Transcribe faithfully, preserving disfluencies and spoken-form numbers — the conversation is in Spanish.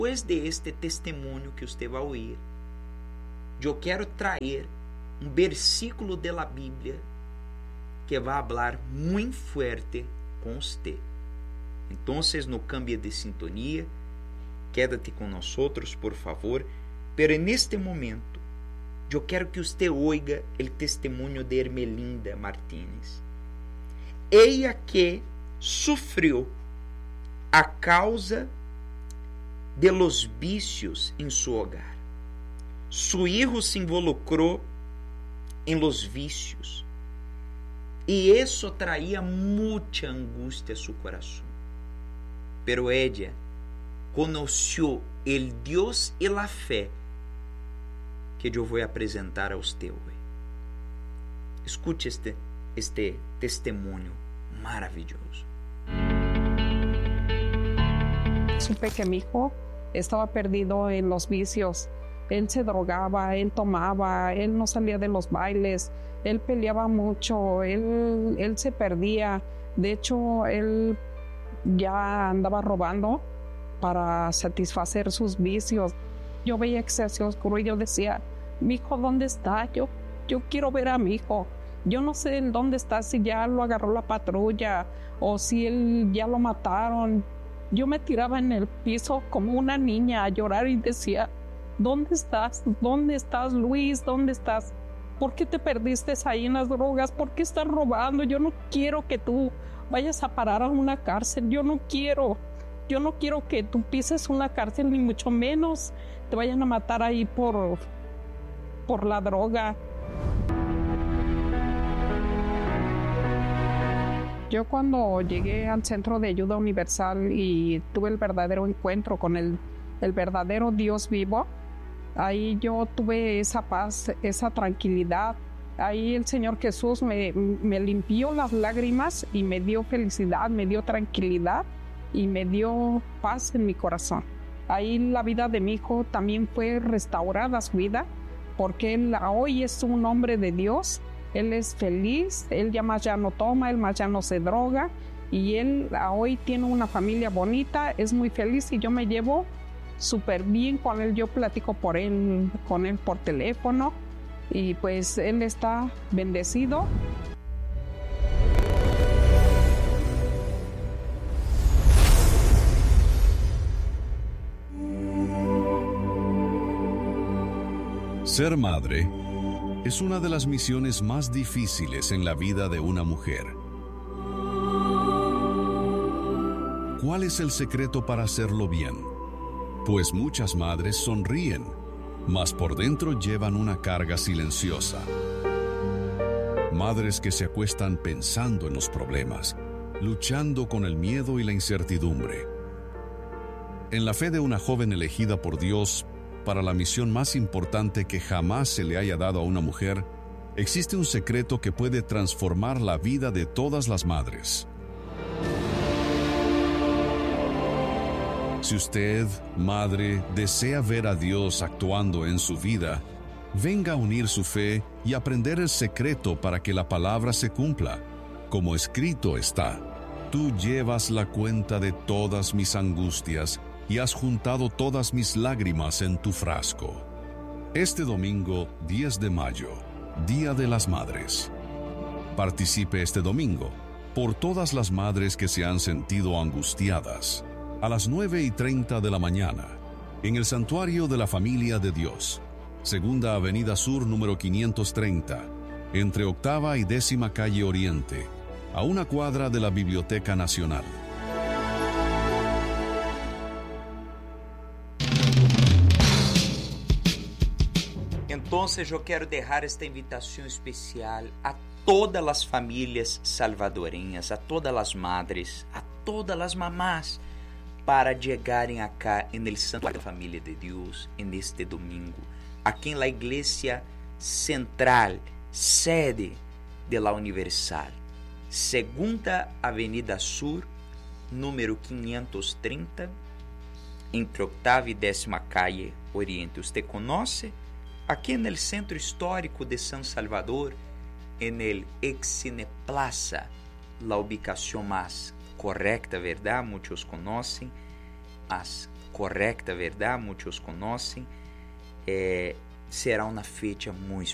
después de este testemunho que usted va a oír, yo quiero traer un versículo de la Biblia que va a hablar muy fuerte con usted. Entonces, no cambie de sintonía, quédate con nosotros, por favor. Pero en este momento, yo quiero que usted oiga el testimonio de Ermelinda Martínez. Ella que sufrió a causa de los vicios en su hogar. Su hijo se involucró en los vicios y eso traía mucha angustia a su corazón. Pero ella conoció el Dios y la fe que yo voy a presentar a usted hoy. Escuche este, este testimonio maravilloso. Supe que mi hijo estaba perdido en los vicios. Él se drogaba, él tomaba, él no salía de los bailes, él peleaba mucho, él, él se perdía. De hecho, él ya andaba robando para satisfacer sus vicios. Yo veía que se hacía oscuro y yo decía, mi hijo, ¿dónde está? Yo, yo quiero ver a mi hijo. Yo no sé en dónde está, si ya lo agarró la patrulla o si él ya lo mataron. Yo me tiraba en el piso como una niña a llorar y decía, ¿dónde estás? ¿Dónde estás, Luis? ¿Dónde estás? ¿Por qué te perdiste ahí en las drogas? ¿Por qué estás robando? Yo no quiero que tú vayas a parar a una cárcel. Yo no quiero. Yo no quiero que tú pises una cárcel, ni mucho menos te vayan a matar ahí por, por la droga. Yo cuando llegué al Centro de Ayuda Universal y tuve el verdadero encuentro con el, el verdadero Dios vivo, ahí yo tuve esa paz, esa tranquilidad. Ahí el Señor Jesús me, me limpió las lágrimas y me dio felicidad, me dio tranquilidad y me dio paz en mi corazón. Ahí la vida de mi hijo también fue restaurada, su vida, porque él hoy es un hombre de Dios. Él es feliz, él ya más ya no toma, él más ya no se droga y él hoy tiene una familia bonita, es muy feliz y yo me llevo súper bien con él. Yo platico por él, con él por teléfono y pues él está bendecido. Ser madre es una de las misiones más difíciles en la vida de una mujer. ¿Cuál es el secreto para hacerlo bien? Pues muchas madres sonríen, mas por dentro llevan una carga silenciosa. Madres que se acuestan pensando en los problemas, luchando con el miedo y la incertidumbre. En la fe de una joven elegida por Dios para la misión más importante que jamás se le haya dado a una mujer, existe un secreto que puede transformar la vida de todas las madres. Si usted, madre, desea ver a Dios actuando en su vida, venga a unir su fe y aprender el secreto para que la palabra se cumpla. Como escrito está, tú llevas la cuenta de todas mis angustias y has juntado todas mis lágrimas en tu frasco. Este domingo, diez de mayo, Día de las Madres. Participe este domingo por todas las madres que se han sentido angustiadas, a las nueve y treinta de la mañana, en el Santuario de la Familia de Dios, Segunda Avenida Sur número quinientos treinta, entre Octava y Décima Calle Oriente, a una cuadra de la Biblioteca Nacional. Entonces yo quiero dejar esta invitación especial a todas las familias salvadoreñas, a todas las madres, a todas las mamás, para llegarem acá en el Santuario de la Familia de Dios en este domingo, aquí en la Iglesia Central, sede de la Universal, Segunda Avenida Sur, número quinientos treinta, entre Octava y Décima Calle Oriente. ¿Usted conoce? Aquí en el Centro Histórico de San Salvador, en el Excine Plaza, la ubicación más correcta, ¿verdad? Muchos conocen, mas correcta, verdade? Muitos conhecem. Eh, será uma fecha muito